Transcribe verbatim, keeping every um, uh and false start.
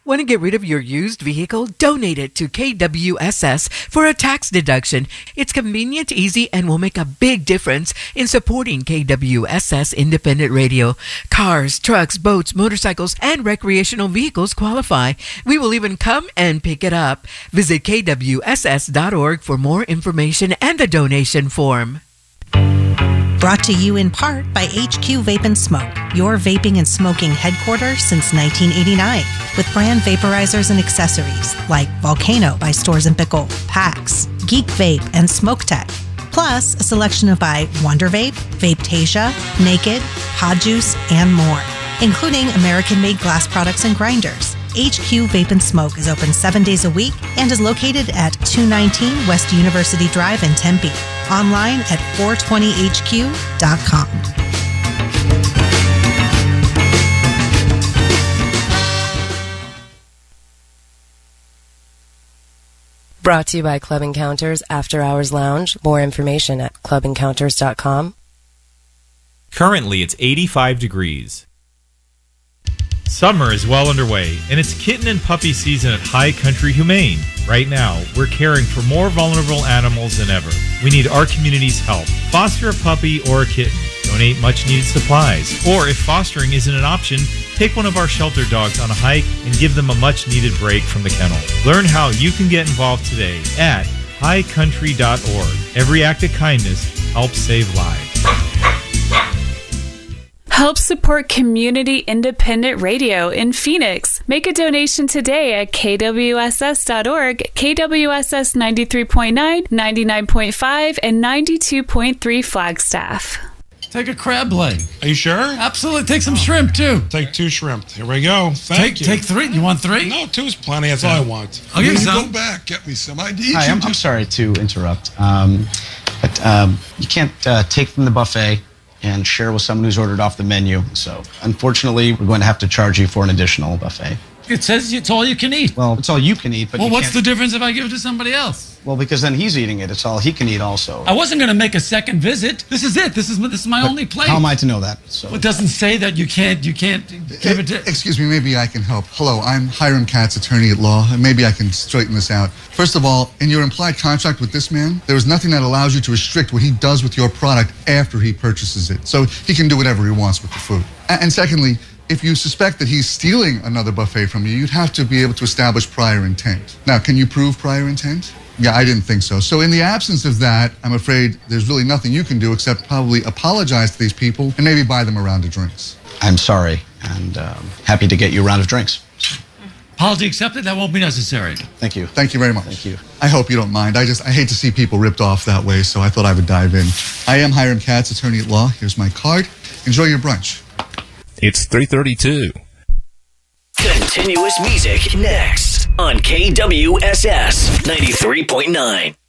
Want to get rid of your used vehicle? Donate it to K W S S for a tax deduction. It's convenient, easy, and will make a big difference in supporting K W S S Independent Radio. Cars, trucks, boats, motorcycles, and recreational vehicles qualify. We will even come and pick it up. Visit K W S S dot org for more information and the donation form. Brought to you in part by H Q Vape and Smoke, your vaping and smoking headquarters since nineteen eighty-nine, with brand vaporizers and accessories like Volcano by Stores and Pickle, PAX, Geek Vape, and Smoke Tech. Plus, a selection of by Wonder Vape, Vapetasia, Naked, Pod Juice, and more, including American-made glass products and grinders. H Q Vape and Smoke is open seven days a week and is located at two nineteen West University Drive in Tempe. Online at four twenty H Q dot com. Brought to you by Club Encounters After Hours Lounge. More information at club encounters dot com. Currently, it's eighty-five degrees. Summer is well underway, and it's kitten and puppy season at High Country Humane. Right now, we're caring for more vulnerable animals than ever. We need our community's help. Foster a puppy or a kitten. Donate much-needed supplies. Or if fostering isn't an option, take one of our shelter dogs on a hike and give them a much-needed break from the kennel. Learn how you can get involved today at high country dot org. Every act of kindness helps save lives. Help support community independent radio in Phoenix. Make a donation today at K W S S dot org, K W S S ninety-three point nine, ninety-nine point five, and ninety-two point three Flagstaff. Take a crab leg. Are you sure? Absolutely. Take some shrimp, too. Take two shrimp. Here we go. Thank take, you. Take three. You want three? No, two is plenty. That's all I want. I'll give you some. Go back. Get me some I D. Hi, I'm, I'm sorry to interrupt. Um, but um, you can't uh, take from the buffet and share with someone who's ordered off the menu. So, unfortunately, we're going to have to charge you for an additional buffet. It says it's all you can eat. Well, it's all you can eat, but Well, you what's can't... the difference if I give it to somebody else? Well, because then he's eating it. It's all he can eat also. I wasn't going to make a second visit. This is it. This is this is my But only plate. How am I to know that? So. Well, it doesn't say that you can't you can't give it to... Excuse me, maybe I can help. Hello, I'm Hiram Katz, attorney at law, and maybe I can straighten this out. First of all, in your implied contract with this man, there is nothing that allows you to restrict what he does with your product after he purchases it. So he can do whatever he wants with the food. A- And secondly, if you suspect that he's stealing another buffet from you, you'd have to be able to establish prior intent. Now, can you prove prior intent? Yeah, I didn't think so. So in the absence of that, I'm afraid there's really nothing you can do except probably apologize to these people and maybe buy them a round of drinks. I'm sorry, and um, happy to get you a round of drinks. Apology accepted? That won't be necessary. Thank you. Thank you very much. Thank you. I hope you don't mind. I just, I hate to see people ripped off that way, so I thought I would dive in. I am Hiram Katz, attorney at law. Here's my card. Enjoy your brunch. It's three thirty-two. Continuous music next on K W S S ninety-three point nine.